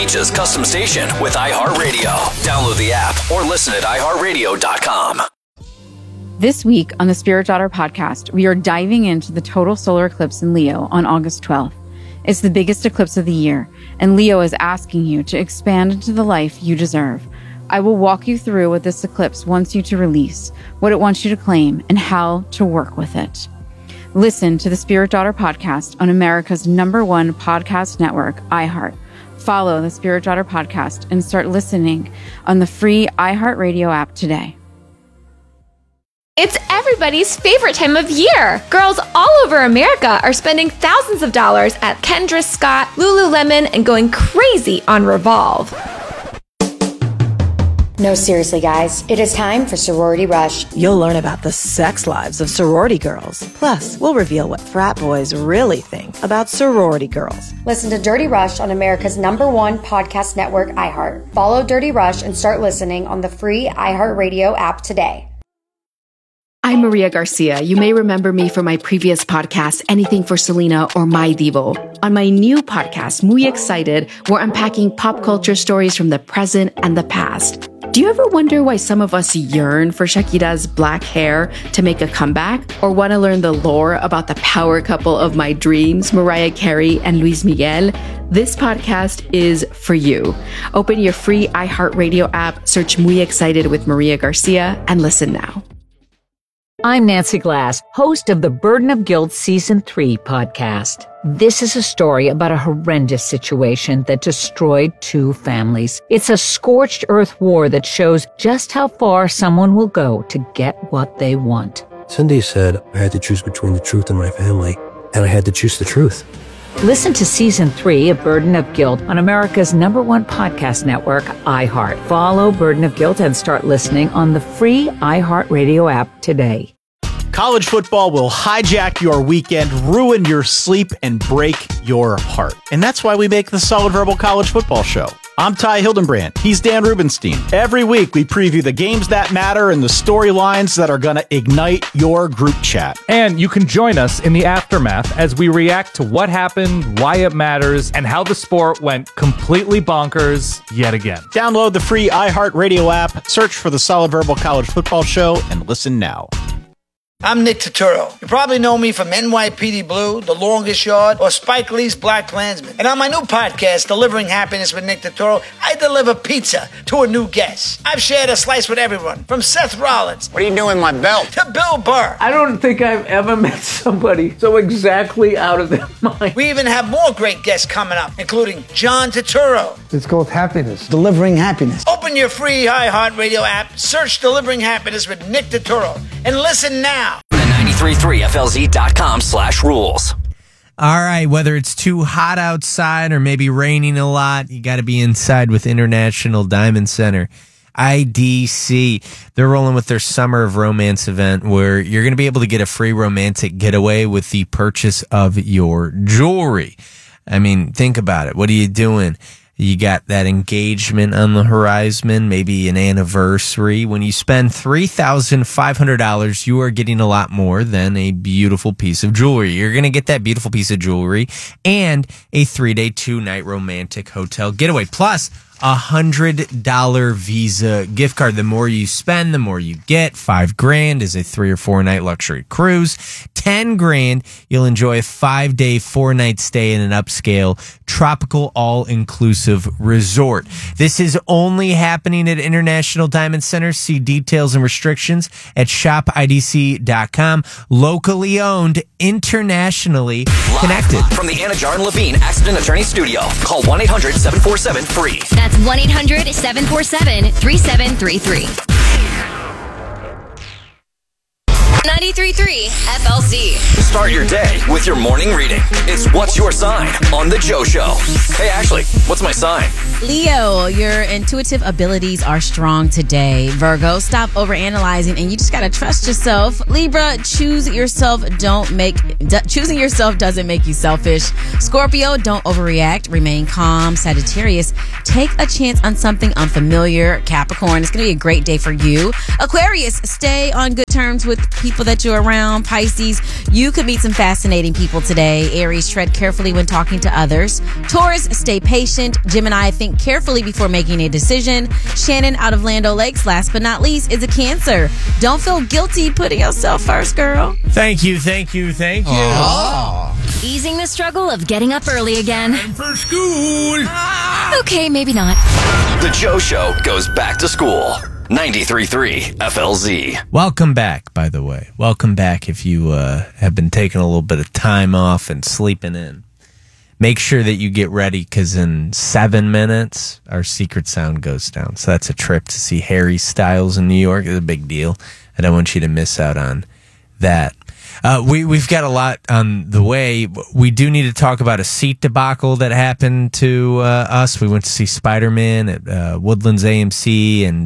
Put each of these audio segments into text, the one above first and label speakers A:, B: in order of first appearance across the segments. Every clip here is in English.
A: Beach's custom station with iHeartRadio. Download the app or listen at iHeartRadio.com.
B: This week on the Spirit Daughter podcast, we are diving into the total solar eclipse in Leo on August 12th. It's the biggest eclipse of the year, and Leo is asking you to expand into the life you deserve. I will walk you through what this eclipse wants you to release, what it wants you to claim, and how to work with it. Listen to the Spirit Daughter podcast on America's #1 podcast network, iHeart. Follow the Spirit Daughter podcast and start listening on the free iHeartRadio app today.
C: It's everybody's favorite time of year. Girls all over America are spending thousands of dollars at Kendra Scott, Lululemon, and going crazy on Revolve.
D: No, seriously, guys. It is time for Sorority Rush.
E: You'll learn about the sex lives of sorority girls. Plus, we'll reveal what frat boys really think about sorority girls.
D: Listen to Dirty Rush on America's #1 podcast network, iHeart. Follow Dirty Rush and start listening on the free iHeartRadio app today.
F: I'm Maria Garcia. You may remember me from my previous podcast, Anything for Selena or My Divo. On my new podcast, Muy Excited, we're unpacking pop culture stories from the present and the past. Do you ever wonder why some of us yearn for Shakira's black hair to make a comeback? Or want to learn the lore about the power couple of my dreams, Mariah Carey and Luis Miguel? This podcast is for you. Open your free iHeartRadio app, search Muy Excited with Maria Garcia, and listen now.
G: I'm Nancy Glass, host of the Burden of Guilt Season 3 podcast. This is a story about a horrendous situation that destroyed 2 families. It's a scorched earth war that shows just how far someone will go to get what they want.
H: Cindy said I had to choose between the truth and my family, and I had to choose the truth.
G: Listen to Season 3 of Burden of Guilt on America's #1 podcast network, iHeart. Follow Burden of Guilt and start listening on the free iHeartRadio app today.
I: College football will hijack your weekend, ruin your sleep, and break your heart. And that's why we make the Solid Verbal College Football Show. I'm Ty Hildenbrand. He's Dan Rubenstein. Every week, we preview the games that matter and the storylines that are going to ignite your group chat.
J: And you can join us in the aftermath as we react to what happened, why it matters, and how the sport went completely bonkers yet again.
I: Download the free iHeartRadio app, search for the Solid Verbal College Football Show, and listen now.
K: I'm Nick Turturro. You probably know me from NYPD Blue, The Longest Yard, or Spike Lee's Black Klansman. And on my new podcast, Delivering Happiness with Nick Turturro, I deliver pizza to a new guest. I've shared a slice with everyone, from Seth Rollins.
L: What are you doing with my belt?
K: To Bill Burr.
M: I don't think I've ever met somebody so exactly out of their mind.
K: We even have more great guests coming up, including John Turturro.
N: It's called Happiness. Delivering Happiness.
K: Open your free iHeartRadio app, search Delivering Happiness with Nick Turturro, and listen now.
A: 933flz.com/rules.
O: All right, whether it's too hot outside or maybe raining a lot, you got to be inside with International Diamond Center. IDC. They're rolling with their Summer of Romance event where you're going to be able to get a free romantic getaway with the purchase of your jewelry. I mean, think about it. What are you doing? You got that engagement on the horizon, maybe an anniversary. When you spend $3,500, you are getting a lot more than a beautiful piece of jewelry. You're going to get that beautiful piece of jewelry and a 3-day, 2-night romantic hotel getaway. Plus, $100 Visa gift card. The more you spend, the more you get. $5,000 is a 3 or 4 night luxury cruise. $10,000, you'll enjoy a 5-day, 4-night stay in an upscale tropical all-inclusive resort. This is only happening at International Diamond Center. See details and restrictions at shopidc.com. Locally owned, internationally connected.
A: Live from the Anna Jar and Levine Accident Attorney Studio. Call 1-800-747-FREE.
P: That's 1-800-747-3733. 93.3 FLZ.
A: Start your day with your morning reading. It's What's Your Sign on The Joe Show. Hey, Ashley, what's my sign?
Q: Leo, your intuitive abilities are strong today. Virgo, stop overanalyzing and you just got to trust yourself. Libra, choosing yourself doesn't make you selfish. Scorpio, don't overreact. Remain calm. Sagittarius, take a chance on something unfamiliar. Capricorn, it's going to be a great day for you. Aquarius, stay on good terms with people people that you're around. Pisces, you could meet some fascinating people today. Aries, tread carefully when talking to others. Taurus, stay patient. Gemini, think carefully before making a decision. Shannon out of Land O'Lakes, last but not least, is a Cancer. Don't feel guilty putting yourself first, girl.
O: Thank you.
P: Easing the struggle of getting up early again.
A: For school.
P: Okay, maybe not.
A: The Joe Show goes back to school. 93.3 FLZ.
O: Welcome back, by the way. Welcome back if you have been taking a little bit of time off and sleeping in. Make sure that you get ready because in 7 minutes, our secret sound goes down. So that's a trip to see Harry Styles in New York. It's a big deal. I don't want you to miss out on that. We've got a lot on the way. We do need to talk about a seat debacle that happened to us. We went to see Spider-Man at Woodlands AMC, and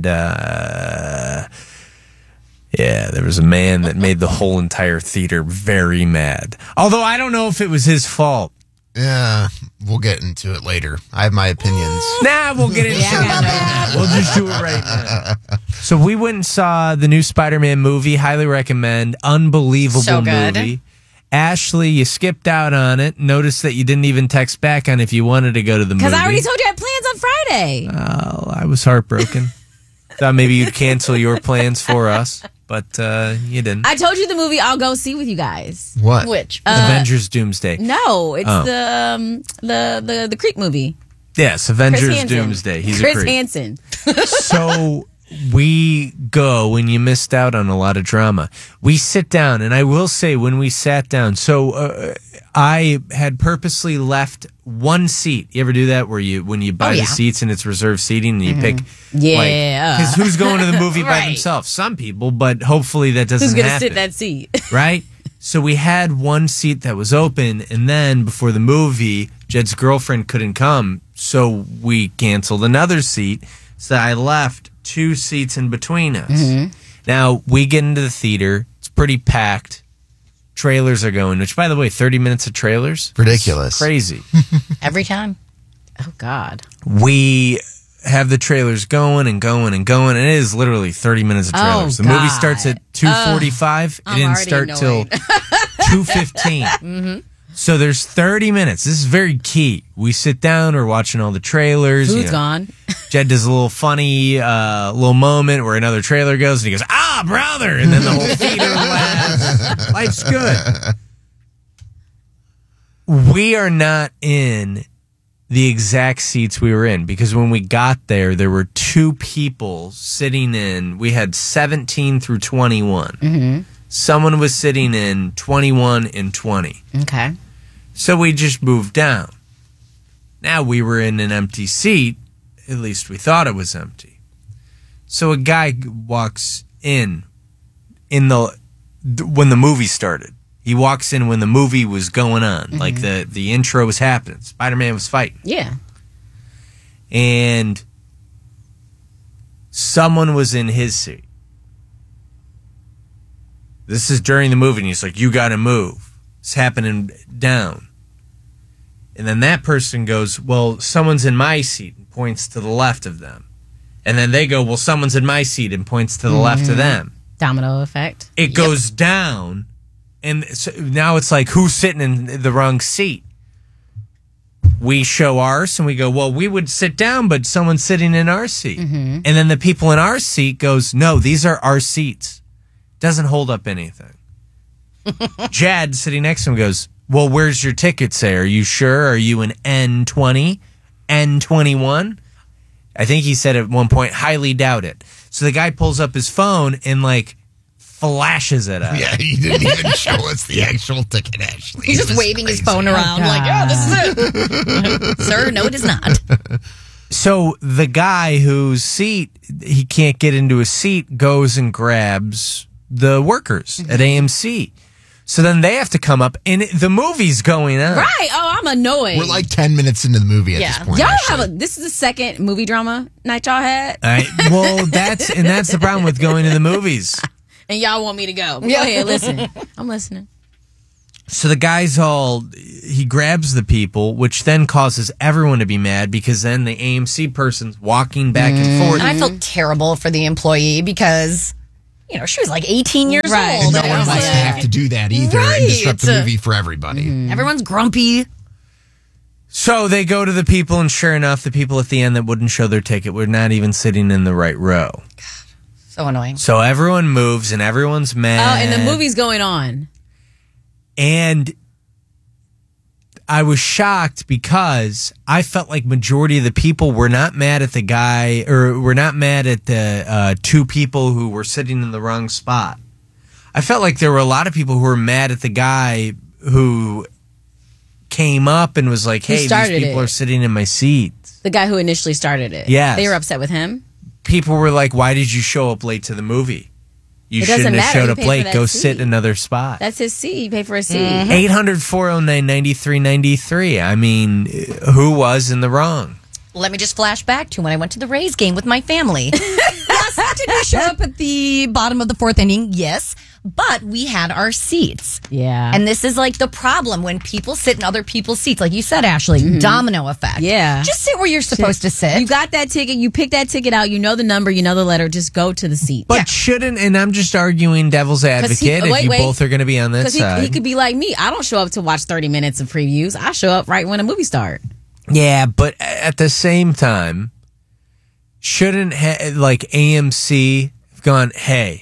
O: there was a man that made the whole entire theater very mad. Although I don't know if it was his fault.
L: Yeah, we'll get into it later. I have my opinions.
O: Nah, we'll get into it. We'll just do it right now. So we went and saw the new Spider-Man movie. Highly recommend. Unbelievable
Q: So good.
O: movie. Ashley, you skipped out on it. Noticed that you didn't even text back on if you wanted to go to the movie.
Q: Because I already told you I had plans on Friday.
O: Oh, I was heartbroken. Thought maybe you'd cancel your plans for us, but you didn't.
Q: I told you the movie I'll go see with you guys.
O: What?
Q: Which?
O: Avengers Doomsday.
Q: No, it's
O: Oh.
Q: the Creek movie.
O: Yes,
Q: Chris
O: Avengers
Q: Hansen.
O: Doomsday. He's
Q: Chris
O: a creep.
Q: Hansen.
O: So we go, and you missed out on a lot of drama. We sit down, and I will say when we sat down, so I had purposely left one seat. You ever do that where when you buy
Q: Oh, yeah.
O: the seats and it's reserved seating and you pick?
Q: Yeah.
O: Because who's going to the movie by
Q: Right.
O: themselves? Some people, but hopefully that doesn't
Q: Who's going to
O: happen.
Q: sit that seat?
O: Right? So we had one seat that was open, and then before the movie, Jed's girlfriend couldn't come, so we canceled another seat. So I left 2 seats in between us.
Q: Mm-hmm.
O: Now, we get into the theater. It's pretty packed. Trailers are going, which, by the way, 30 minutes of trailers?
L: Ridiculous.
O: It's crazy.
Q: Every time. Oh, God.
O: We have the trailers going and going and going, and it is literally 30 minutes of
Q: Oh,
O: trailers. The movie
Q: God.
O: starts at 2:45. It
Q: I'm
O: didn't
Q: already
O: start till
Q: annoyed.
O: 2:15.
Q: Mm-hmm.
O: So there's 30 minutes. This is very key. We sit down, we're watching all the trailers.
Q: Food's gone.
O: Jed does a little funny little moment where another trailer goes, and he goes, "Ah, brother!" And then the whole theater laughs. Life's good. We are not in the exact seats we were in because when we got there were 2 people sitting in. We had 17 through 21.
Q: Mm-hmm.
O: Someone was sitting in 21 and 20.
Q: Okay.
O: So we just moved down. Now we were in an empty seat. At least we thought it was empty. So a guy walks in when the movie started. He walks in when the movie was going on.
Q: Mm-hmm.
O: Like the intro was happening. Spider-Man was fighting.
Q: Yeah.
O: And someone was in his seat. This is during the movie, and he's like, "You got to move. It's happening down." And then that person goes, "Well, someone's in my seat," and points to the left of them. And then they go, "Well, someone's in my seat," and points to the left of them.
Q: Domino effect.
O: It goes down, and so now it's like, who's sitting in the wrong seat? We show ours, and we go, "Well, we would sit down, but someone's sitting in our seat."
Q: Mm-hmm.
O: And then the people in our seat goes, "No, these are our seats." Doesn't hold up anything. Jad, sitting next to him, goes, "Well, where's your ticket say? Are you sure? Are you an N20? N21? I think he said at one point, "Highly doubt it." So the guy pulls up his phone and flashes it at
L: Yeah,
O: us.
L: he didn't even show us the actual ticket, Ashley.
Q: He's
L: It
Q: just
L: was
Q: waving his
L: crazy.
Q: phone around like, "Yeah, this is it." Sir, no, it is not.
O: So the guy whose seat he can't get into his seat goes and grabs the workers at AMC. So then they have to come up, and the movie's going on.
Q: Right. Oh, I'm annoyed.
L: We're like 10 minutes into the movie at this point.
Q: Y'all
L: Ashley.
Q: this is the second movie drama night y'all had.
O: Well, that's the problem with going to the movies.
Q: And y'all want me to go. Go ahead, listen. I'm listening.
O: So the guy's he grabs the people, which then causes everyone to be mad because then the AMC person's walking back and forth.
R: And I felt terrible for the employee because you know, she was like 18 years
Q: Right.
R: old.
L: No one wants to have to do that either and disrupt the
R: Right.
L: movie for everybody.
R: Everyone's grumpy.
O: So they go to the people, and sure enough, the people at the end that wouldn't show their ticket were not even sitting in the right row.
R: So annoying.
O: So everyone moves, and everyone's mad.
Q: Oh, and the movie's going on.
O: And I was shocked because I felt like majority of the people were not mad at the guy, or were not mad at the two people who were sitting in the wrong spot. I felt like there were a lot of people who were mad at the guy who came up and was like,
Q: Who
O: hey, these
Q: started
O: people
Q: it?
O: are sitting in my seat.
Q: The guy who initially started it.
O: Yes.
Q: They were upset with him.
O: People were like, why did you show up late to the movie? You
Q: It doesn't
O: shouldn't have
Q: matter.
O: showed
Q: You
O: up
Q: paid for
O: late.
Q: that
O: Go
Q: seat.
O: sit in another spot.
Q: That's his seat. You pay for a seat.
O: 800-409-9393. I mean, who was in the wrong?
R: Let me just flash back to when I went to the Rays game with my family. Yes, did we show up at the bottom of the fourth inning? Yes. But we had our seats.
Q: Yeah.
R: And this is like the problem when people sit in other people's seats. Like you said, Ashley, domino effect.
Q: Yeah.
R: Just sit where you're supposed to sit.
Q: You got that ticket. You pick that ticket out. You know the number. You know the letter. Just go to the seat.
O: But shouldn't, and I'm just arguing devil's advocate, if you both are going to be on that
Q: Because
O: side.
Q: he could be like me. I don't show up to watch 30 minutes of previews. I show up right when a movie starts.
O: Yeah, but at the same time, shouldn't like AMC have gone, hey,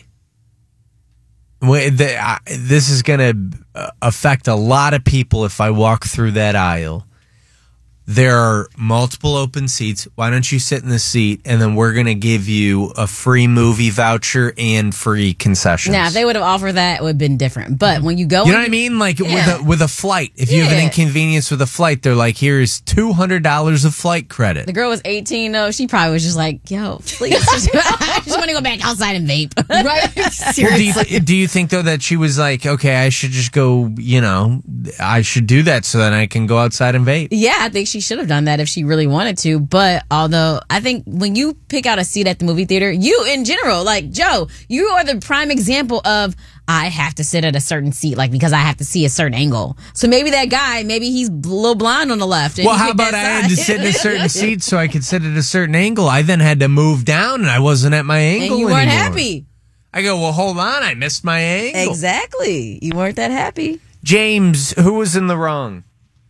O: this is going to affect a lot of people if I walk through that aisle. There are multiple open seats. Why don't you sit in the seat, and then we're going to give you a free movie voucher and free concessions.
Q: Now, if they would have offered that, it would have been different. But when you go...
O: You know what I mean? Like with a flight. If you have an inconvenience with a flight, they're like, here's $200 of flight credit.
Q: The girl was 18, though. She probably was just like, yo, please. I just want to go back outside and vape. Right?
O: Well, do you think, though, that she was like, okay, I should just go, I should do that so that I can go outside and vape?
Q: Yeah, I think she should have done that if she really wanted to. But although I think when you pick out a seat at the movie theater, you in general, like Joe, you are the prime example of I have to sit at a certain seat, like because I have to see a certain angle. So maybe that guy, maybe he's a little blind on the left. And
O: Well,
Q: you
O: how
Q: get
O: about
Q: that
O: I had to
Q: side.
O: sit in a certain seat so I could sit at a certain angle? I then had to move down, and I wasn't at my angle
Q: And you weren't
O: anymore.
Q: happy.
O: I go, well, hold on, I missed my angle.
Q: Exactly. You weren't that happy.
O: James, who was in the wrong?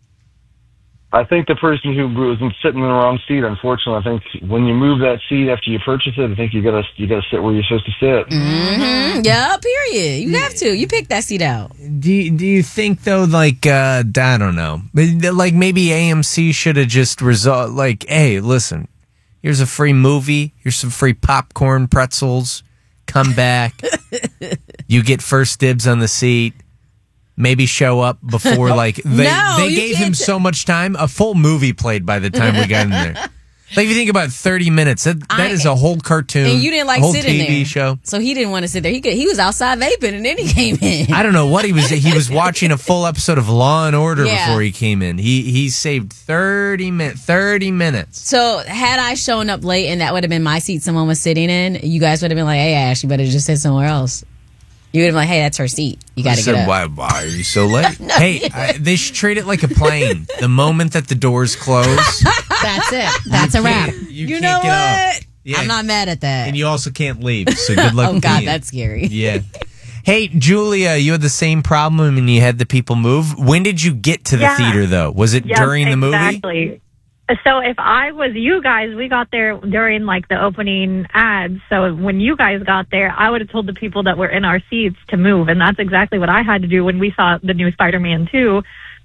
S: I think the person who was sitting in the wrong seat. Unfortunately, I think when you move that seat after you purchase it, I think you gotta sit where you're supposed to sit.
Q: Mm-hmm. Yeah, period. You have to. You pick that seat out.
O: Do you think, though, like, I don't know, like maybe AMC should have just resolved, like, hey, listen, here's a free movie, here's some free popcorn, pretzels, come back, you get first dibs on the seat. Maybe show up before, like, they gave him so much time. A full movie played by the time we got in there. Like, if you think about 30 minutes, that is a whole cartoon.
Q: And you didn't like
O: a whole
Q: sitting
O: TV
Q: there.
O: show.
Q: So he didn't want to sit there. He was outside vaping, and then he came in.
O: I don't know what he was watching a full episode of Law and Order
Q: Yeah.
O: before he came in. He saved 30 minutes.
Q: So had I shown up late and that would have been my seat someone was sitting in, you guys would have been like, hey, Ash, you better just sit somewhere else. You would have been like, hey, that's her seat. You got to get up.
O: Why are you so late? They should treat it like a plane. The moment that the doors close,
R: That's it. That's a wrap.
O: you
Q: You
O: can't
Q: know
O: get up.
Q: what?
O: Yeah.
Q: I'm not mad at that.
O: And you also can't leave. So good luck.
Q: Oh, God,
O: being-
Q: that's scary.
O: Yeah. Hey, Julia, you had the same problem and you had the people move. When did you get to the
T: Yeah.
O: theater, though? Was it
T: Yep,
O: during the movie?
T: Exactly. So if I was you guys, we got there during like the opening ads. So when you guys got there, I would have told the people that were in our seats to move. And that's exactly what I had to do when we saw the new Spider-Man 2.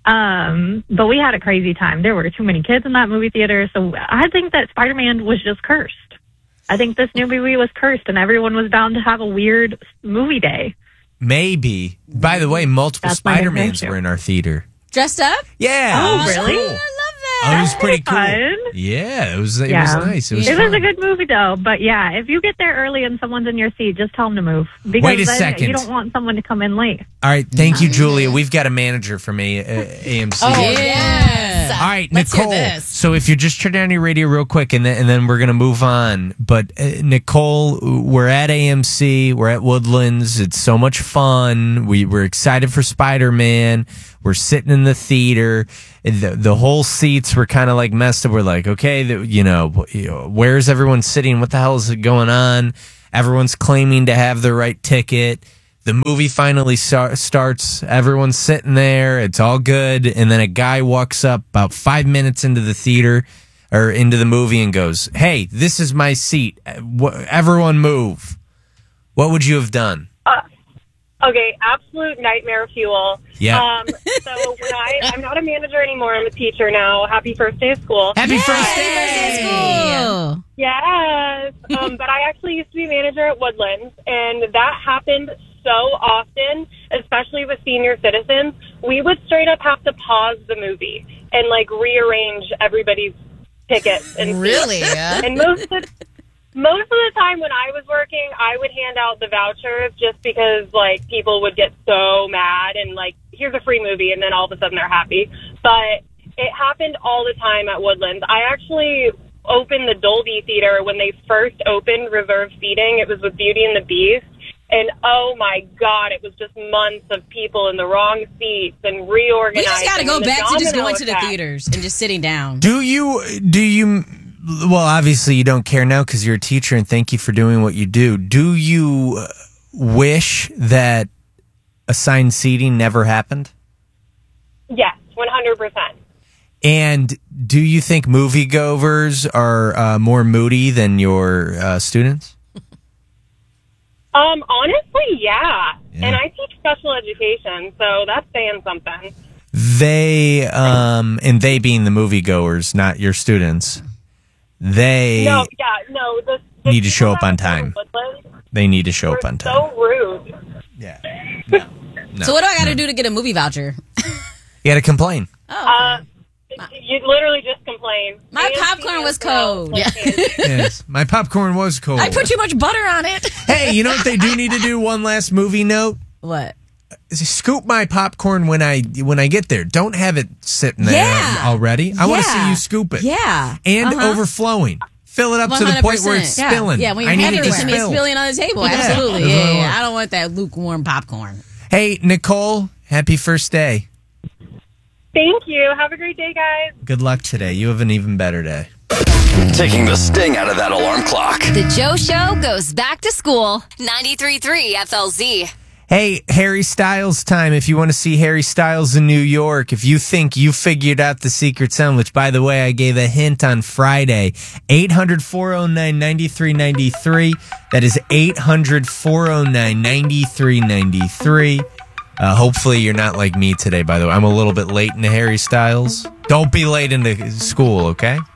T: But we had a crazy time. There were too many kids in that movie theater. So I think that Spider-Man was just cursed. I think this new movie was cursed and everyone was bound to have a weird movie day.
O: Maybe. By the way, multiple
T: That's my
O: Spider-Mans
T: conviction.
O: were in our theater.
Q: Dressed up?
O: Yeah.
T: Oh, really?
Q: I love that.
O: Oh, it was pretty cool.
T: Fun.
O: Yeah, it was nice. It was
T: a
O: fun.
T: good movie, though. But yeah, if you get there early and someone's in your seat, just tell them to move. Because
O: Wait a
T: then
O: second.
T: you don't want someone to come in late.
O: All right, thank you, Julia. We've got a manager from AMC.
Q: Oh, yes.
O: All right,
Q: Let's hear
O: Nicole.
Q: this.
O: So if you just turn down your radio real quick, and then we're gonna move on. But Nicole, we're at AMC. We're at Woodlands. It's so much fun. We're excited for Spider-Man. We're sitting in the theater. The whole seats were kind of like messed up. We're like, okay, where's everyone sitting? What the hell is going on? Everyone's claiming to have the right ticket. The movie finally starts. Everyone's sitting there. It's all good. And then a guy walks up about 5 minutes into the theater or into the movie and goes, "Hey, this is my seat. Everyone move." What would you have done?
U: Okay, absolute nightmare fuel.
O: Yeah.
U: So when I'm not a manager anymore. I'm a teacher now. Happy first day of school.
O: Happy first day of
U: school. Yes. But I actually used to be manager at Woodlands, and that happened so often, especially with senior citizens. We would straight up have to pause the movie and like rearrange everybody's tickets. And
Q: really? Yeah.
U: And most of the time when I was working, I would hand out the vouchers just because, like, people would get so mad and, like, here's a free movie, and then all of a sudden they're happy. But it happened all the time at Woodlands. I actually opened the Dolby Theater when they first opened reserved seating. It was with Beauty and the Beast. And, oh, my God, it was just months of people in the wrong seats and reorganizing.
Q: We just got to go back to just going to the
U: effect.
Q: theaters and just sitting down.
O: Do you... Well, obviously you don't care now because you're a teacher, and thank you for doing what you do. Do you wish that assigned seating never happened?
U: Yes, 100%.
O: And do you think moviegoers are more moody than your students?
U: Honestly, yeah. And I teach special education, so that's saying something.
O: They, and they being the moviegoers, not your students, they need to show up on time. They need to show up on time.
U: So rude.
O: Yeah.
Q: So what do I got to do to get a movie voucher?
O: You got to complain.
U: You literally just complain.
Q: My popcorn was cold. Yeah.
O: Yes, my popcorn was cold.
Q: I put too much butter on it.
O: Hey, you know what they do need to do? One last movie note.
Q: What?
O: Scoop my popcorn when I get there. Don't have it sitting there already. I want to see you scoop it.
Q: Yeah.
O: And overflowing. Fill it up to the point where it's spilling.
Q: Yeah, when
O: I
Q: you're
O: need it to
Q: having it
O: spill.
Q: spilling on the table.
O: Yeah.
Q: Absolutely.
O: That's what I
Q: Yeah.
O: want.
Q: I don't want that lukewarm popcorn.
O: Hey, Nicole, happy first day.
U: Thank you. Have a great day, guys.
O: Good luck today. You have an even better day.
A: Taking the sting out of that alarm clock.
P: The Joe Show goes back to school. 93.3 FLZ.
O: Hey, Harry Styles time. If you want to see Harry Styles in New York, if you think you figured out the secret sound, which, by the way, I gave a hint on Friday, 800-409-9393. That is 800-409-9393. Hopefully you're not like me today, by the way. I'm a little bit late into Harry Styles. Don't be late into school, okay?